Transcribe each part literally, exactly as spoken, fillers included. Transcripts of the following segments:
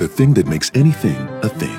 the thing that makes anything a thing.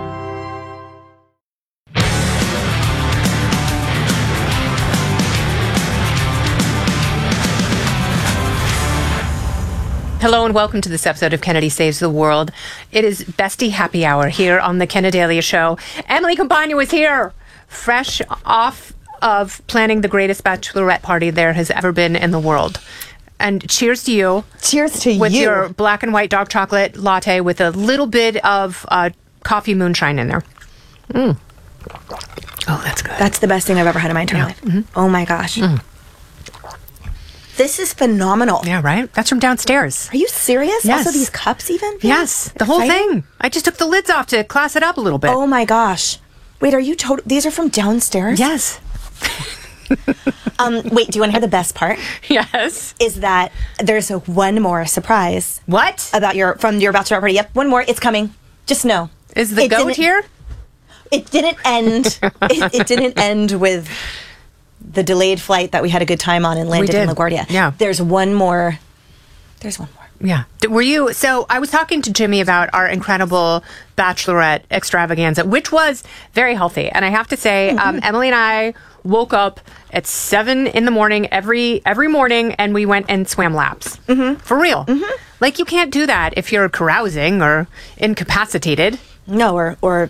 Hello and welcome to this episode of Kennedy Saves the World. It is Bestie Happy Hour here on the Kennedalia Show. Emily Compagno is here, fresh off of planning the greatest bachelorette party there has ever been in the world. And cheers to you. Cheers to with you. With your black and white dark chocolate latte with a little bit of uh, coffee moonshine in there. Mm. Oh, that's good. That's the best thing I've ever had in my entire yeah. life. Mm-hmm. Oh my gosh. Mm. This is phenomenal. Yeah, right? That's from downstairs. Are you serious? Yes. Also, these cups even? Yes, the whole thing. I just took the lids off to class it up a little bit. Oh my gosh. Wait, are you total? These are from downstairs? Yes. um, wait, do you want to hear the best part? Yes. Is that there's a one more surprise. What? About your, from your bachelorette party. Yep, one more. It's coming. Just know. Is the it goat here? It didn't end. it, it didn't end with the delayed flight that we had a good time on and landed in LaGuardia. Yeah. There's one more. There's one more. Yeah. Were you, so I was talking to Jimmy about our incredible bachelorette extravaganza, which was very healthy. And I have to say, mm-hmm. um, Emily and I woke up at seven in the morning every every morning and we went and swam laps. Mm-hmm. For real. Mm-hmm. Like you can't do that if you're carousing or incapacitated. No, or, or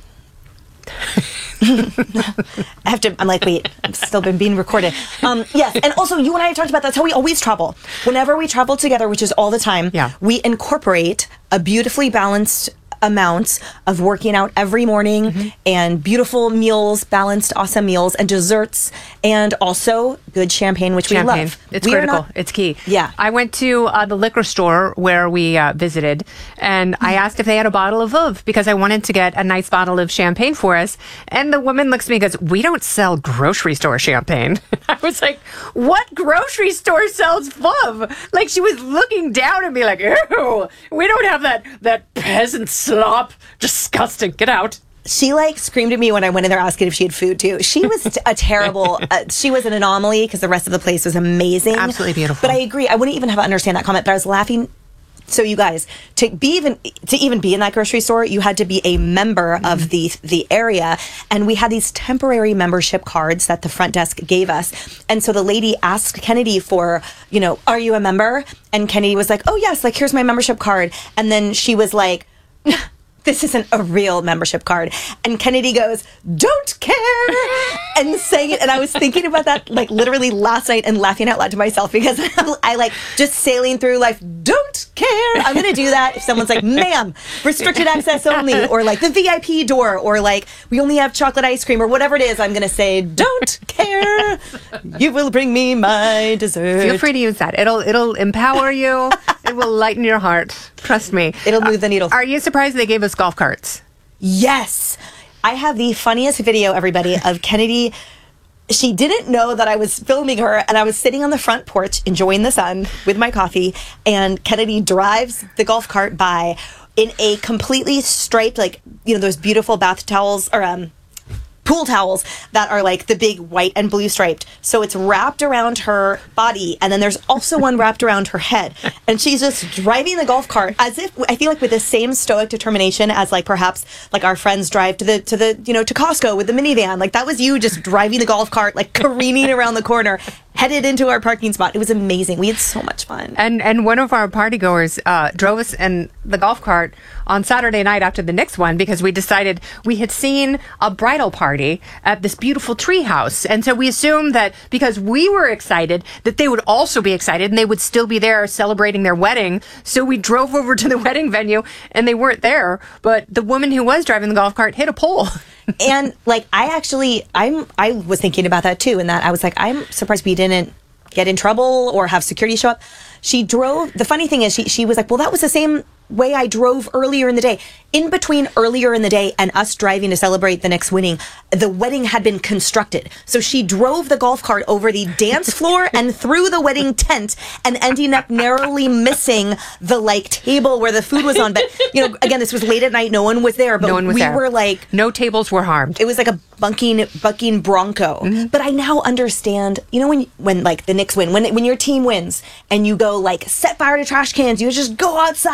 I have to, I'm like, wait, I've still been being recorded. Um, yes, and also you and I talked about that's how we always travel. Whenever we travel together, which is all the time, yeah. we incorporate a beautifully balanced amounts of working out every morning mm-hmm. and beautiful meals, balanced, awesome meals and desserts, and also good champagne, which champagne. we love. It's we critical. Not, it's key. Yeah. I went to uh, the liquor store where we uh, visited, and I asked if they had a bottle of Veuve because I wanted to get a nice bottle of champagne for us. And the woman looks at me and goes, "We don't sell grocery store champagne." I was like, "What grocery store sells Veuve?" Like she was looking down at me like, "Ew, we don't have that that peasant slop. Disgusting. Get out." She like screamed at me when I went in there asking if she had food too. She was t- a terrible, uh, she was an anomaly because the rest of the place was amazing. Absolutely beautiful. But I agree. I wouldn't even have understand that comment, but I was laughing. So you guys, to be even to even be in that grocery store, you had to be a member mm-hmm. of the the area, and we had these temporary membership cards that the front desk gave us. And so the lady asked Kennedy for, you know, "Are you a member?" And Kennedy was like, "Oh yes, like here's my membership card." And then she was like, "This isn't a real membership card." And Kennedy goes, "Don't care," and saying it. And I was thinking about that like literally last night and laughing out loud to myself because I like just sailing through life. Don't care. I'm going to do that if someone's like, "Ma'am, restricted access only," or like the V I P door, or like we only have chocolate ice cream, or whatever it is. I'm going to say, "Don't care. You will bring me my dessert." Feel free to use that. It'll it'll empower you. It will lighten your heart. Trust me. It'll move the needle. Are you surprised they gave us golf carts? Yes. I have the funniest video, everybody, of Kennedy. She didn't know that I was filming her, and I was sitting on the front porch enjoying the sun with my coffee, and Kennedy drives the golf cart by in a completely striped, like, you know, those beautiful bath towels, or um, pool towels that are like the big white and blue striped. So it's wrapped around her body, and then there's also one wrapped around her head. And she's just driving the golf cart as if, I feel like with the same stoic determination as like perhaps like our friends drive to the, to the, you know, to Costco with the minivan. Like that was you just driving the golf cart, like careening around the corner, headed into our parking spot. It was amazing. We had so much fun. And and one of our party goers uh, drove us in the golf cart on Saturday night after the Knicks won because we decided we had seen a bridal party at this beautiful tree house. And so we assumed that because we were excited, that they would also be excited and they would still be there celebrating their wedding. So we drove over to the wedding venue and they weren't there. But the woman who was driving the golf cart hit a pole. And like I actually I'm I was thinking about that too, and that I was like, I'm surprised we didn't get in trouble or have security show up. She drove, the funny thing is she she was like, well, that was the same way I drove earlier in the day. In between earlier in the day and us driving to celebrate the Knicks winning, the wedding had been constructed. So she drove the golf cart over the dance floor and through the wedding tent and ending up narrowly missing the like table where the food was on. But, you know, again, this was late at night. No one was there. But no one was we there. were like... No tables were harmed. It was like a bunking, bucking bronco. Mm-hmm. But I now understand, you know, when, when like the Knicks win, when when your team wins and you go like set fire to trash cans, you just go outside and yeah. run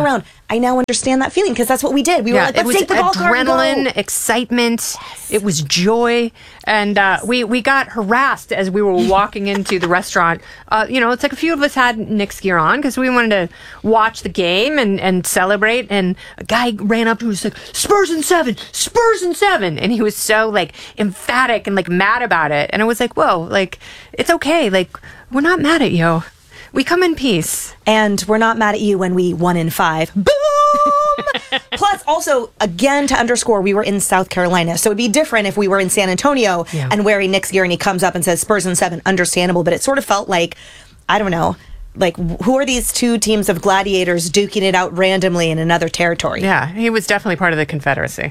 around. I now understand that feeling because that's what we did. We were like, let's take the golf cart and go. Adrenaline, excitement. Yes. It was joy. And uh, we, we got harassed as we were walking into the restaurant. Uh, you know, it's like a few of us had Knicks gear on because we wanted to watch the game and, and celebrate. And a guy ran up to us like, Spurs in seven, Spurs in seven. And he was so like emphatic and like mad about it. And I was like, whoa, like, it's okay. Like, we're not mad at you. We come in peace. And we're not mad at you when we won in five. Boom! Plus, also, again, to underscore, we were in South Carolina. So it'd be different if we were in San Antonio yeah. and wearing Knicks gear and he comes up and says Spurs in seven. Understandable. But it sort of felt like, I don't know, like, who are these two teams of gladiators duking it out randomly in another territory? Yeah, he was definitely part of the Confederacy.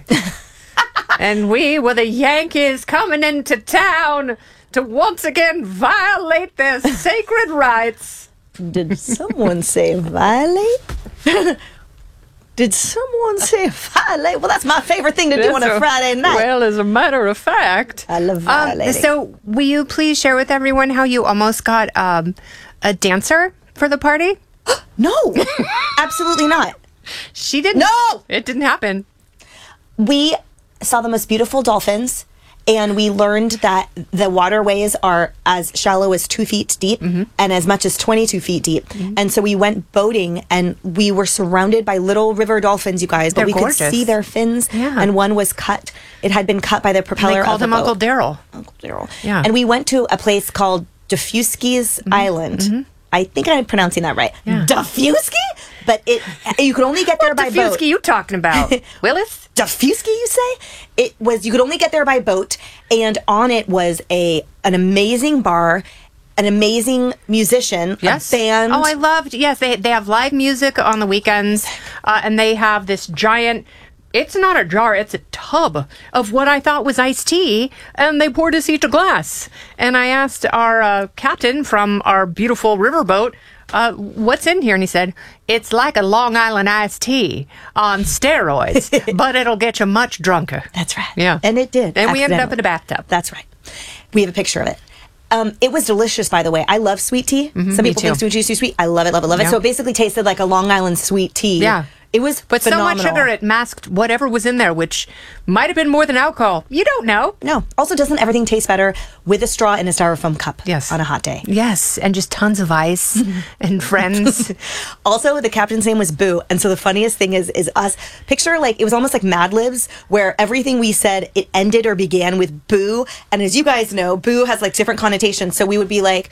And we were the Yankees coming into town to once again violate their sacred rights. Did someone say violate? Did someone say violate? Well, that's my favorite thing to do on a, a Friday night. Well, as a matter of fact. I love violating. Um, so, will you please share with everyone how you almost got um, a dancer for the party? No, absolutely not. She didn't. No! It didn't happen. We saw the most beautiful dolphins. And we learned that the waterways are as shallow as two feet deep mm-hmm. and as much as twenty-two feet deep. Mm-hmm. And so we went boating and we were surrounded by little river dolphins, you guys. But They're we gorgeous. could see their fins. Yeah. And one was cut. It had been cut by the propeller. And they called of him the Uncle boat. Daryl. Uncle Daryl. Yeah. And we went to a place called Diffuskis mm-hmm. Island. Mm-hmm. I think I'm pronouncing that right. Yeah. Diffuski? But it you could only get there what by Diffuski boat. What you talking about? Willis? Diffuski, you say? It was, you could only get there by boat, and on it was a an amazing bar, an amazing musician, yes. a band. Oh, I loved, yes, they, they have live music on the weekends, uh, and they have this giant, it's not a jar, it's a tub of what I thought was iced tea, and they poured us each a glass. And I asked our uh, captain from our beautiful riverboat, Uh, what's in here? And he said, it's like a Long Island iced tea on steroids, but it'll get you much drunker. That's right. Yeah. And it did. And we ended up in a bathtub. That's right. We have a picture of it. Um, it was delicious, by the way. I love sweet tea. Mm-hmm, Some people think sweet tea is too sweet. I love it, love it, love yeah. it. So it basically tasted like a Long Island sweet tea. Yeah. It was But phenomenal. so much sugar, it masked whatever was in there, which might have been more than alcohol. You don't know. No. Also, doesn't everything taste better with a straw in a styrofoam cup yes. on a hot day? Yes, and just tons of ice and friends. Also, the captain's name was Boo. And so the funniest thing is, is us, picture like, it was almost like Mad Libs, where everything we said, it ended or began with Boo. And as you guys know, Boo has like different connotations. So we would be like,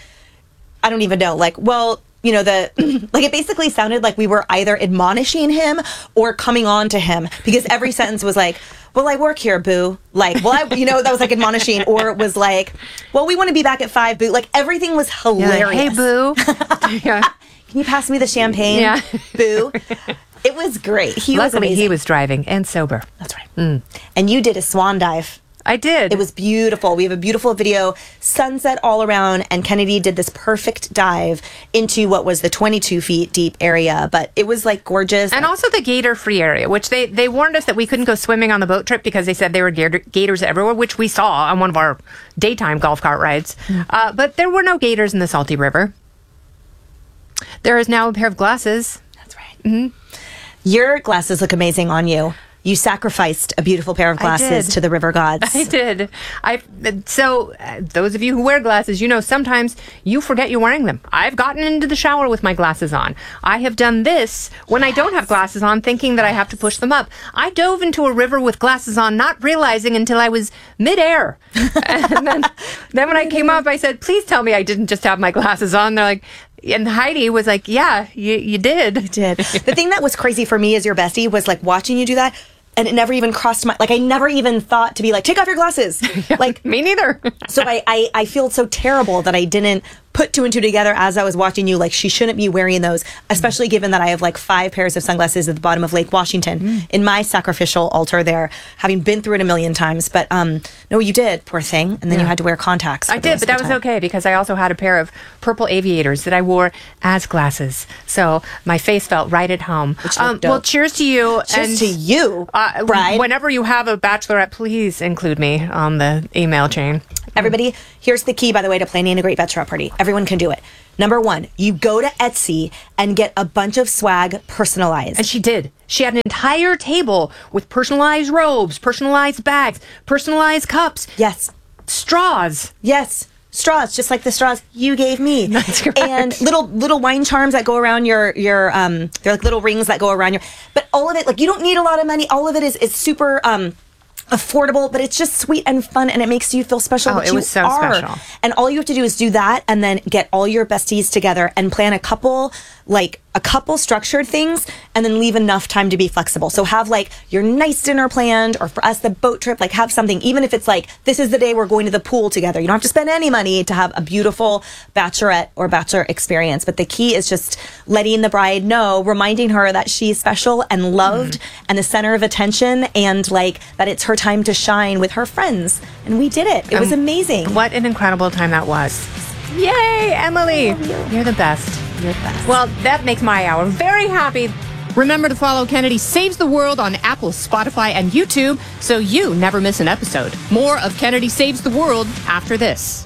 I don't even know, like, well... You know, the like it basically sounded like we were either admonishing him or coming on to him because every sentence was like, well, I work here, Boo. Like, well, I, you know, that was like admonishing, or it was like, well, we want to be back at five, Boo. Like, everything was hilarious. Yeah, like, hey, Boo. Yeah. Can you pass me the champagne, yeah. Boo? It was great. He Luckily, was amazing. he was driving and sober. That's right. Mm. And you did a swan dive. I did. It was beautiful. We have a beautiful video, sunset all around, and Kennedy did this perfect dive into what was the twenty-two feet deep area, but it was like gorgeous. And also the gator free area, which they, they warned us that we couldn't go swimming on the boat trip because they said there were gator, gators everywhere, which we saw on one of our daytime golf cart rides. Mm. Uh, but there were no gators in the Salty River. There is now a pair of glasses. That's right. Mm-hmm. Your glasses look amazing on you. You sacrificed a beautiful pair of glasses to the river gods. I did. I so uh, those of you who wear glasses, you know sometimes you forget you're wearing them. I've gotten into the shower with my glasses on. I have done this when yes. I don't have glasses on, thinking that I have to push them up. I dove into a river with glasses on, not realizing until I was midair. And then, then when I came up, I said, "Please tell me I didn't just have my glasses on." They're like. And Heidi was like, yeah, you, you did. You did. The thing that was crazy for me as your bestie was like watching you do that. And it never even crossed my, like, I never even thought to be like, take off your glasses. Yeah, like, me neither. So I, I, I feel so terrible that I didn't put two and two together as I was watching you. Like, she shouldn't be wearing those, especially given that I have like five pairs of sunglasses at the bottom of Lake Washington mm. in my sacrificial altar there, having been through it a million times. But um, no, you did, poor thing. And then yeah. you had to wear contacts. I did, but that was okay because I also had a pair of purple aviators that I wore as glasses. So my face felt right at home. Um, well, cheers to you. Cheers and, to you, uh, bride. Whenever you have a bachelorette, please include me on the email chain. Everybody, here's the key, by the way, to planning a great bachelorette party. Everyone can do it. Number one, you go to Etsy and get a bunch of swag personalized. And she did. She had an entire table with personalized robes, personalized bags, personalized cups. Yes. Straws. Yes. Straws, just like the straws you gave me. That's correct. And little little wine charms that go around your, your um, they're like little rings that go around your, but all of it, like you don't need a lot of money. All of it is, is super, um, affordable, but it's just sweet and fun, and it makes you feel special. Oh, that it you was so are. special. And all you have to do is do that, and then get all your besties together and plan a couple, like a couple structured things, and then leave enough time to be flexible. So have like your nice dinner planned, or for us the boat trip. Like have something, even if it's like this is the day we're going to the pool together. You don't have to spend any money to have a beautiful bachelorette or bachelor experience. But the key is just letting the bride know, reminding her that she's special and loved mm-hmm. and the center of attention, and like that it's her time to shine with her friends. And we did it. It um, was amazing. What an incredible time that was. Yay, Emily. You. You're the best. You're the best. Well, that makes my hour very happy. Remember to follow Kennedy Saves the World on Apple, Spotify, and YouTube so you never miss an episode. More of Kennedy Saves the World after this.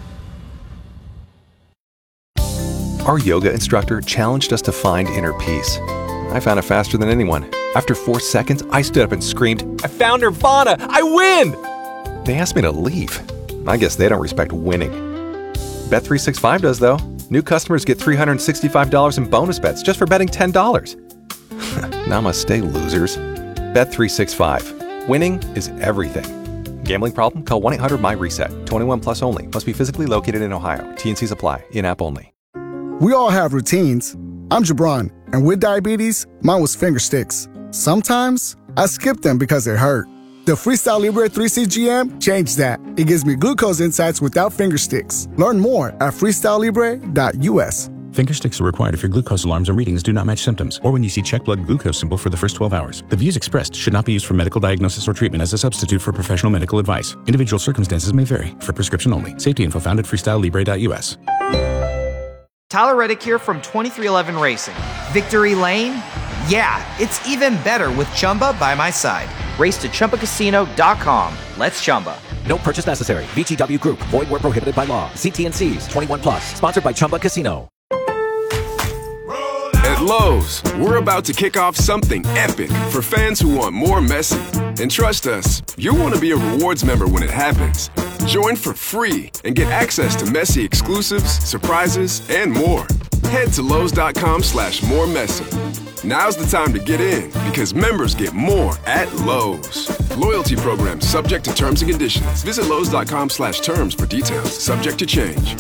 Our yoga instructor challenged us to find inner peace. I found it faster than anyone. After four seconds, I stood up and screamed, "I found Nirvana! I win!" They asked me to leave. I guess they don't respect winning. Bet three sixty-five does, though. New customers get three hundred sixty-five dollars in bonus bets just for betting ten dollars. Namaste, losers. Bet three sixty-five. Winning is everything. Gambling problem? Call one eight hundred my reset. twenty-one plus only. Must be physically located in Ohio. T N Cs apply. In-app only. We all have routines. I'm Jabron, and with diabetes, mine was finger sticks. Sometimes, I skip them because it hurt. The Freestyle Libre three C G M changed that. It gives me glucose insights without finger sticks. Learn more at freestyle libre dot U S. Finger sticks are required if your glucose alarms and readings do not match symptoms, or when you see check blood glucose symbol for the first twelve hours. The views expressed should not be used for medical diagnosis or treatment as a substitute for professional medical advice. Individual circumstances may vary. For prescription only. Safety info found at freestyle libre dot U S. Tyler Reddick here from twenty-three eleven Racing. Victory Lane? Yeah, it's even better with Chumba by my side. Race to Chumba Casino dot com. Let's Chumba. No purchase necessary. V G W Group. Void where prohibited by law. See T N Cs. twenty-one plus. Sponsored by Chumba Casino. At Lowe's, we're about to kick off something epic for fans who want more Messi. And trust us, you'll want to be a rewards member when it happens. Join for free and get access to Messi exclusives, surprises, and more. Head to Lowe's dot com slash more Messi. Now's the time to get in because members get more at Lowe's. Loyalty program subject to terms and conditions. Visit Lowe's dot com slash terms for details. Subject to change.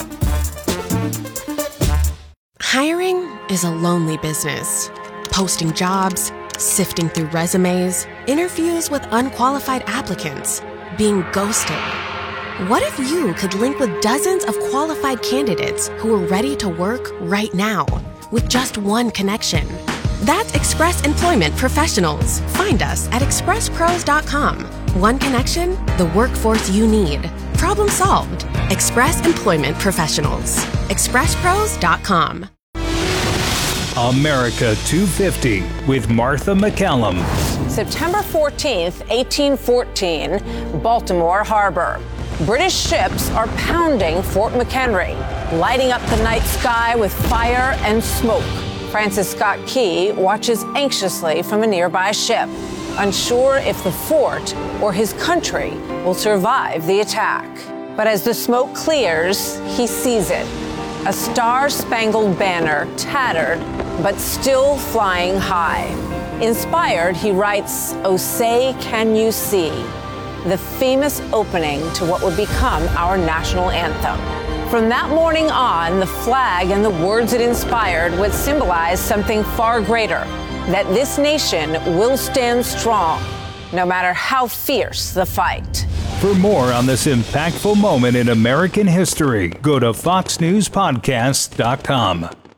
Hiring is a lonely business. Posting jobs, sifting through resumes, interviews with unqualified applicants, being ghosted. What if you could link with dozens of qualified candidates who are ready to work right now with just one connection? That's Express Employment Professionals. Find us at express pros dot com. One connection, the workforce you need. Problem solved. Express Employment Professionals. express pros dot com. America two fifty with Martha McCallum. September fourteenth, eighteen fourteen, Baltimore Harbor. British ships are pounding Fort McHenry, lighting up the night sky with fire and smoke. Francis Scott Key watches anxiously from a nearby ship, unsure if the fort or his country will survive the attack. But as the smoke clears, he sees it. A star-spangled banner, tattered, but still flying high. Inspired, he writes, "Oh, say, can you see?" the famous opening to what would become our national anthem. From that morning on, the flag and the words it inspired would symbolize something far greater, that this nation will stand strong, no matter how fierce the fight. For more on this impactful moment in American history, go to fox news podcast dot com.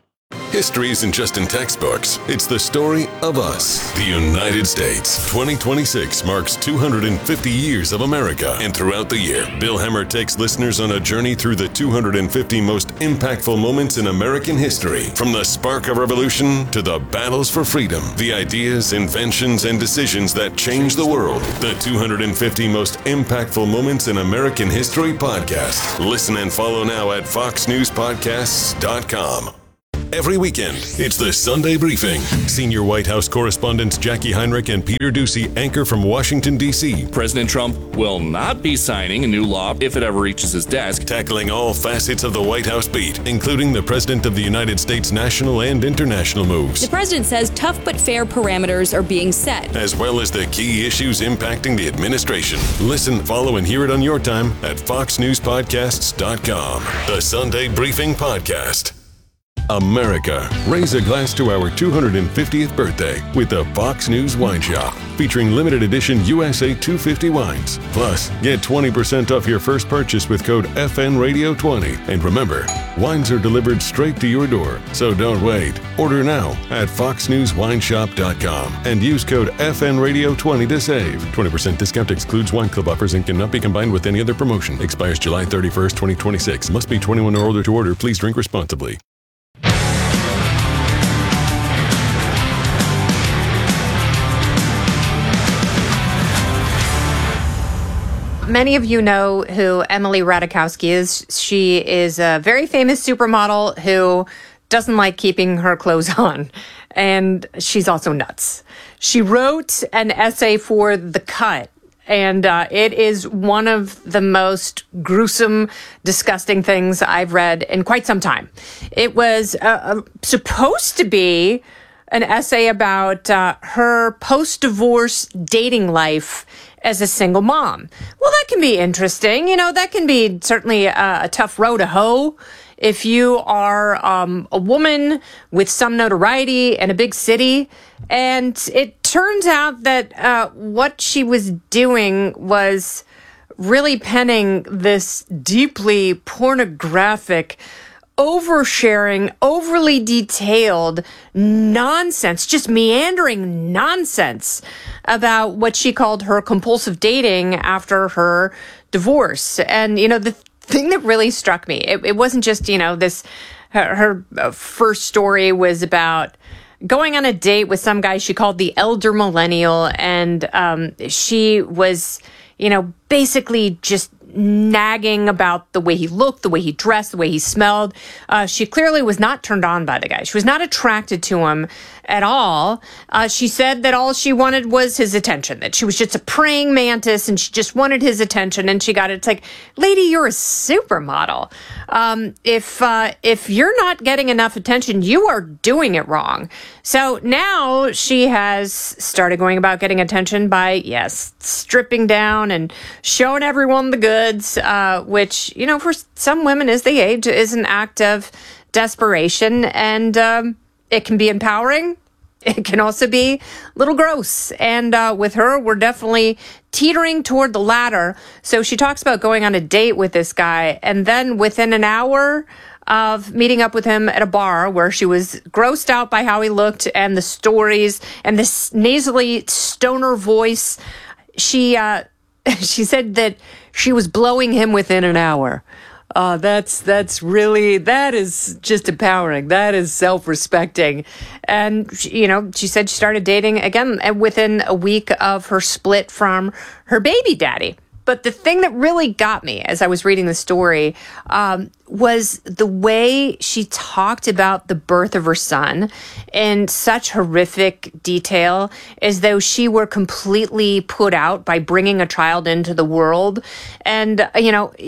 History isn't just in textbooks. It's the story of us, the United States. twenty twenty-six marks two hundred fifty years of America. And throughout the year, Bill Hemmer takes listeners on a journey through the two hundred fifty most impactful moments in American history. From the spark of revolution to the battles for freedom, the ideas, inventions, and decisions that changed the world. The two hundred fifty most impactful moments in American history podcast. Listen and follow now at fox news podcasts dot com. Every weekend, it's the Sunday Briefing. Senior White House correspondents Jackie Heinrich and Peter Doocy anchor from Washington, D C President Trump will not be signing a new law if it ever reaches his desk. Tackling all facets of the White House beat, including the President of the United States national and international moves. The president says tough but fair parameters are being set, as well as the key issues impacting the administration. Listen, follow, and hear it on your time at fox news podcasts dot com. The Sunday Briefing Podcast. America, raise a glass to our two hundred fiftieth birthday with the Fox News Wine Shop, featuring limited edition U S A two fifty wines. Plus, get twenty percent off your first purchase with code F N radio twenty. And remember, wines are delivered straight to your door, so don't wait. Order now at fox news wine shop dot com and use code F N radio twenty to save. twenty percent discount excludes wine club offers and cannot be combined with any other promotion. Expires July thirty-first, twenty twenty-six. Must be twenty-one or older to order. Please drink responsibly. Many of you know who Emily Ratajkowski is. She is a very famous supermodel who doesn't like keeping her clothes on. And she's also nuts. She wrote an essay for The Cut, and uh, it is one of the most gruesome, disgusting things I've read in quite some time. It was uh, uh, supposed to be an essay about uh, her post-divorce dating life as a single mom. Well, that can be interesting. You know, that can be certainly a, a tough row to hoe if you are um, a woman with some notoriety in a big city. And it turns out that uh, what she was doing was really penning this deeply pornographic, oversharing, overly detailed nonsense, just meandering nonsense about what she called her compulsive dating after her divorce. And, you know, the thing that really struck me, it, it wasn't just, you know, this, her, her first story was about going on a date with some guy she called the elder millennial. And um, she was, you know, basically just nagging about the way he looked, the way he dressed, the way he smelled. Uh, she clearly was not turned on by the guy. She was not attracted to him at all. Uh, she said that all she wanted was his attention, that she was just a praying mantis and she just wanted his attention, and she got it. It's like, lady, you're a supermodel. Um, if, uh, if you're not getting enough attention, you are doing it wrong. So now she has started going about getting attention by, yes, stripping down and showing everyone the goods, uh, which, you know, for some women as they age is an act of desperation, and um, it can be empowering. It can also be a little gross. And uh, with her, we're definitely teetering toward the latter. So she talks about going on a date with this guy, and then within an hour of meeting up with him at a bar where she was grossed out by how he looked and the stories and this nasally stoner voice, she uh, she said that she was blowing him within an hour. Uh, that's that's really, that is just empowering. That is self-respecting. And, she, you know, she said she started dating again within a week of her split from her baby daddy. But the thing that really got me as I was reading the story um, was the way she talked about the birth of her son in such horrific detail, as though she were completely put out by bringing a child into the world. And, uh, you know,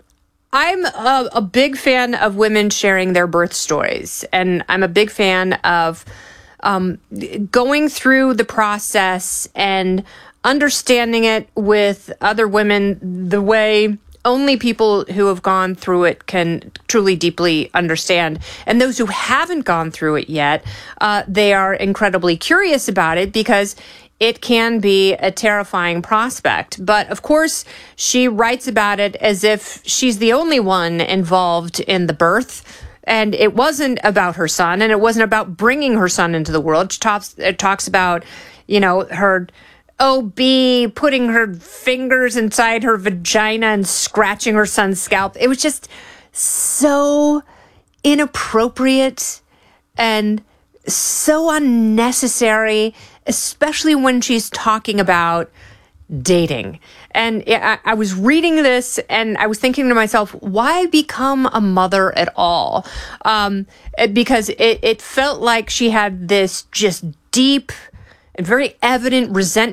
I'm a, a big fan of women sharing their birth stories, and I'm a big fan of um, going through the process and understanding it with other women the way only people who have gone through it can truly deeply understand. And those who haven't gone through it yet, uh, they are incredibly curious about it because it can be a terrifying prospect. But of course, she writes about it as if she's the only one involved in the birth. And it wasn't about her son, and it wasn't about bringing her son into the world. She talks, it talks about, you know, her O B putting her fingers inside her vagina and scratching her son's scalp. It was just so inappropriate and so unnecessary, especially when she's talking about dating. And I, I was reading this and I was thinking to myself, why become a mother at all? Um, because it, it felt like she had this just deep and very evident resentment